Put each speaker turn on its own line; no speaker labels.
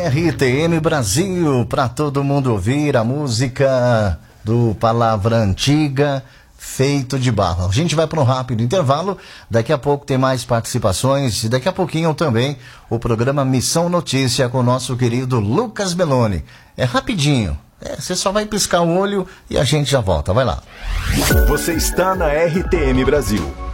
RTM Brasil, para todo mundo ouvir a música do Palavra Antiga, Feito de Barro. A gente vai para um rápido intervalo, daqui a pouco tem mais participações e daqui a pouquinho também o programa Missão Notícia com o nosso querido Lucas Belloni. É rapidinho, você só vai piscar o olho e a gente já volta, vai lá.
Você está na RTM Brasil.